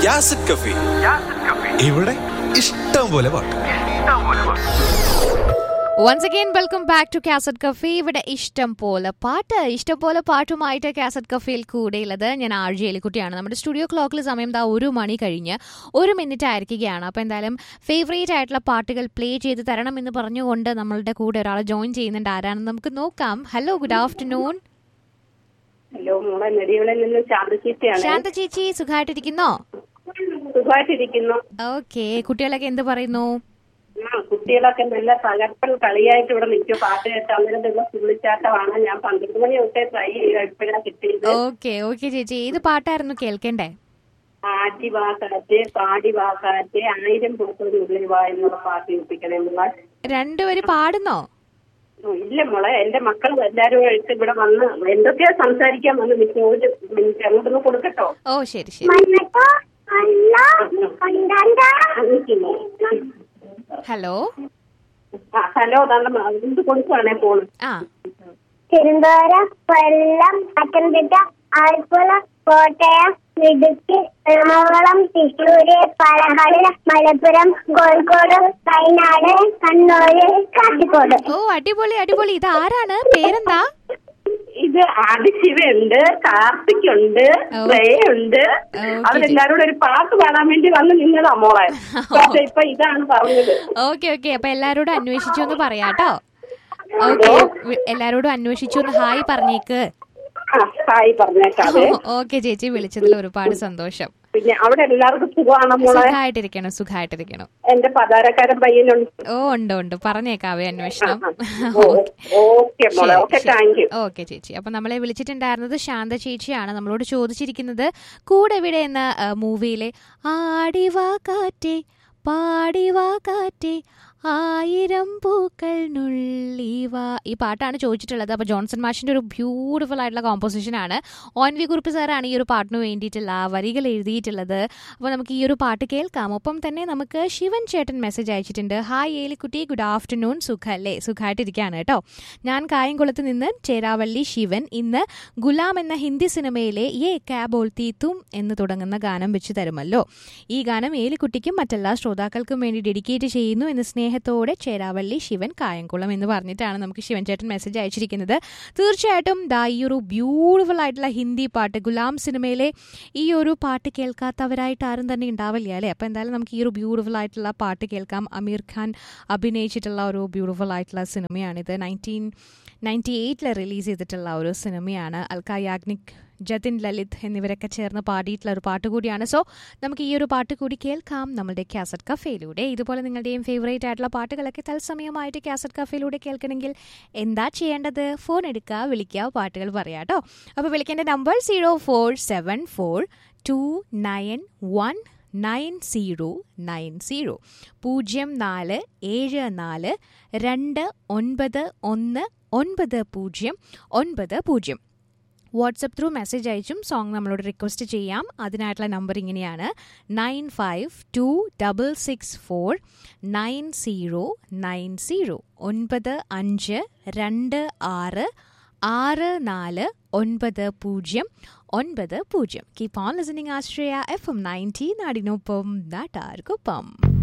യാസിഡ് കഫി. ഇവിടെ ഇഷ്ടം പോലെ പാട്ട്. Once again, welcome back to Cassette Cafe. ഇവിടെ ഇഷ്ടം പോലെ പാട്ടുമായിട്ട് കാസറ്റ് കഫേയിൽ കൂടെയുള്ളത് ഞാൻ RJ എലിക്കുട്ടിയാണ്. നമ്മുടെ സ്റ്റുഡിയോ ക്ലോക്കിൽ സമയം 1 മണി കഴിഞ്ഞ് 1 മിനിറ്റ് ആയിരിക്കുകയാണ്. അപ്പോൾ എന്തായാലും ഫേവറേറ്റ് ആയിട്ടുള്ള പാട്ടുകൾ പ്ലേ ചെയ്ത് തരണം എന്ന് പറഞ്ഞുകൊണ്ട് നമ്മളുടെ കൂടെ ഒരാൾ ജോയിൻ ചെയ്യുന്നുണ്ട്. ആരാണെന്ന് നമുക്ക് നോക്കാം. Hello, good afternoon. ഹലോ, മോളെ നെടിയോളിൽ നിന്ന് ശാന്ത ചേച്ചി, സുഖമായിട്ടിരിക്കുന്നോ? സുഖമായിട്ടിരിക്കുന്നു. ഓക്കെ, കുട്ടികളൊക്കെ എന്ത് പറയുന്നു? കുട്ടികളൊക്കെ നല്ല തകർപ്പൻ കളിയായിട്ട് ഇവിടെ നിൽക്കും. പാട്ട് കേട്ട് അന്നേരം തുള്ളിച്ചാട്ടമാണ്. ഞാൻ 12 മണി തൊട്ടേ ട്രൈ ചെയ്തപ്പോഴാണ് കിട്ടിയത്. ഓക്കെ ചേച്ചി, ഏത് പാട്ടായിരുന്നു കേൾക്കണ്ടേ? ആറ്റി വാക്കാറ്റ്, പാടി വാക്കാറ്റ്, 1000 പൂക്കളുടെ ഉള്ളിൽ വാ എന്നുള്ള പാട്ട് കേൾപ്പിക്കണേ മോളെ. രണ്ടുപേര് പാടുന്നോ? ഇല്ല മോളെ, എന്റെ മക്കൾ എല്ലാരും ആയിട്ട് ഇവിടെ വന്ന് എന്തൊക്കെയാ സംസാരിക്കാൻ വന്ന് നിൽക്കും. ഒരു മിനിറ്റ് അങ്ങോട്ടൊന്ന് കൊടുക്കട്ടോ? ഓ ശരി. ഹലോ ഹലോ, എന്ത് കൊടുക്കുവാണേ ഫോണ്? തിരുവനന്തപുരം, കൊല്ലം, പത്തനംതിട്ട, ആലപ്പുഴ, കോട്ടയം, ഇടുക്കി, എറണാകുളം, തൃശ്ശൂര്, പാലക്കാട്, മലപ്പുറം, കോഴിക്കോട്, വയനാട്, കണ്ണൂര്, കാസർഗോഡ്. ഓ അടിപൊളി. ഇത് ആരാണ്? പേരെന്താ? ഇത് ആദിശിവയുണ്ട്, കാർത്തിക്കുണ്ട്, ശ്രേയുണ്ട്. അവരെല്ലാരോടും ഒരു പാട്ട് പാടാൻ വേണ്ടി വന്ന് നിന്നതാ മോളെ. പക്ഷെ ഇപ്പൊ ഇതാണ് പറഞ്ഞത്. ഓക്കെ. അപ്പൊ എല്ലാരോടും അന്വേഷിച്ചു എന്ന് പറയാട്ടോ. ഓക്കെ, എല്ലാരോടും അന്വേഷിച്ചു എന്ന് ഹായ് പറഞ്ഞേക്ക്. ഹായ് പറഞ്ഞേക്കാതെ. ഓക്കെ ചേച്ചി, വിളിച്ചതിൽ ഒരുപാട് സന്തോഷം. പിന്നെ അവിടെ എല്ലാവർക്കും സുഖമാണോ മോളെ? സുഖമായിട്ടിരിക്കണം. എന്റെ പതാരക്കാരൻ പയ്യനുണ്ട്. ഓ ഉണ്ട്, പറഞ്ഞേക്കാവേ അന്വേഷണം. ഓക്കെ ചേച്ചി. അപ്പൊ നമ്മളെ വിളിച്ചിട്ടുണ്ടായിരുന്നത് ശാന്ത ചേച്ചിയാണ്. നമ്മളോട് ചോദിച്ചിരിക്കുന്നത് കൂടെവിടെ എന്ന മൂവിയിലെ ആടിവാ കാറ്റേ പാടിവാ കാറ്റേ 1000 പൂക്കൾ നുള്ളിവാ, ഈ പാട്ടാണ് ചോദിച്ചിട്ടുള്ളത്. അപ്പോൾ ജോൺസൺ മാഷിന്റെ ഒരു ബ്യൂട്ടിഫുൾ ആയിട്ടുള്ള കോമ്പോസിഷൻ ആണ്. ONV കുറുപ്പ് സാറാണ് ഈ ഒരു പാട്ടിന് വേണ്ടിയിട്ടുള്ള വരികൾ എഴുതിയിട്ടുള്ളത്. അപ്പോൾ നമുക്ക് ഈ ഒരു പാട്ട് കേൾക്കാം. ഒപ്പം തന്നെ നമുക്ക് ശിവൻ ചേട്ടൻ മെസ്സേജ് അയച്ചിട്ടുണ്ട്. Hi Elikutty, good afternoon. സുഖല്ലേ? സുഖമായിട്ടിരിക്കുകയാണ് കേട്ടോ. ഞാൻ കായംകുളത്ത് നിന്ന് ചേരാവള്ളി ശിവൻ. ഇന്ന് ഗുലാം എന്ന ഹിന്ദി സിനിമയിലെ യേ ക്യാ ബോൾത്തി തും എന്ന് തുടങ്ങുന്ന ഗാനം വെച്ച് തരുമല്ലോ. ഈ ഗാനം ഏലിക്കുട്ടിക്കും മറ്റെല്ലാ ശ്രോതാക്കൾക്കും വേണ്ടി ഡെഡിക്കേറ്റ് ചെയ്യുന്നു എന്ന് സ്നേഹത്തോടെ ചേരാവള്ളി ശിവൻ, കായംകുളം എന്ന് പറഞ്ഞിട്ടാണ് നമുക്ക് ശിവൻ ചേട്ടൻ മെസ്സേജ് അയച്ചിരിക്കുന്നത്. തീർച്ചയായിട്ടും ഈ ഒരു ബ്യൂട്ടിഫുൾ ആയിട്ടുള്ള ഹിന്ദി പാട്ട്, ഗുലാം സിനിമയിലെ ഈ ഒരു പാട്ട് കേൾക്കാത്തവരായിട്ട് ആരും തന്നെ ഉണ്ടാവില്ല അല്ലേ? അപ്പോൾ എന്തായാലും നമുക്ക് ഈ ഒരു ബ്യൂട്ടിഫുൾ ആയിട്ടുള്ള പാട്ട് കേൾക്കാം. അമീർ ഖാൻ അഭിനയിച്ചിട്ടുള്ള ഒരു ബ്യൂട്ടിഫുൾ ആയിട്ടുള്ള സിനിമയാണിത്. 1998 റിലീസ് ചെയ്തിട്ടുള്ള ഒരു സിനിമയാണ്. അൽക്ക യാഗ്നിക്, ജതിൻ ലളിത് എന്നിവരൊക്കെ ചേർന്ന് പാടിയിട്ടുള്ള ഒരു പാട്ട് കൂടിയാണ്. സോ നമുക്ക് ഈ ഒരു പാട്ട് കൂടി കേൾക്കാം നമ്മളുടെ കാസറ്റ് കഫേയിലൂടെ. ഇതുപോലെ നിങ്ങളുടെയും ഫേവറേറ്റ് ആയിട്ടുള്ള പാട്ടുകളൊക്കെ തത്സമയമായിട്ട് കാസറ്റ് കഫേയിലൂടെ കേൾക്കണമെങ്കിൽ എന്താ ചെയ്യേണ്ടത്? ഫോൺ എടുക്കുക, വിളിക്കുക, പാട്ടുകൾ പറയാം കേട്ടോ. അപ്പോൾ വിളിക്കേണ്ട number 0474291990 0474291990. WhatsApp through message അയച്ചും song നമ്മളോട് റിക്വസ്റ്റ് ചെയ്യാം. അതിനായിട്ടുള്ള നമ്പർ ഇങ്ങനെയാണ് 95249090 9526649090. Keep on listening Ashraya FM 90 നാടിനൊപ്പം നാട്ടാർക്കൊപ്പം.